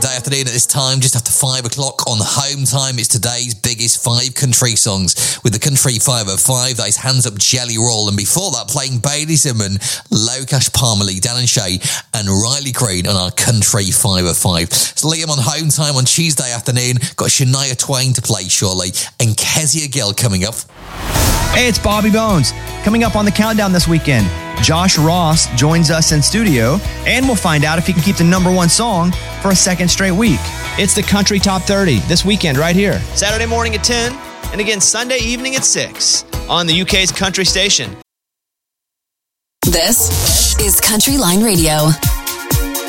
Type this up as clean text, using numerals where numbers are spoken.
Tuesday afternoon at this time, just after 5 o'clock on Home Time. It's today's biggest 5 country songs with the Country 5 at 5. That is Hands Up Jelly Roll. And before that, playing Bailey Zimmerman, Lokash Parmalee, Dan and Shay, and Riley Green on our Country 5 at 5. So Liam on Home Time on Tuesday afternoon. Got Shania Twain to play shortly, and Kezia Gill coming up. Hey, it's Bobby Bones. Coming up on the countdown this weekend, Josh Ross joins us in studio, and we'll find out if he can keep the number 1 song for a second straight week. It's the Country Top 30 this weekend right here. Saturday morning at 10, and again Sunday evening at 6 on the UK's country station. This is Country Line Radio.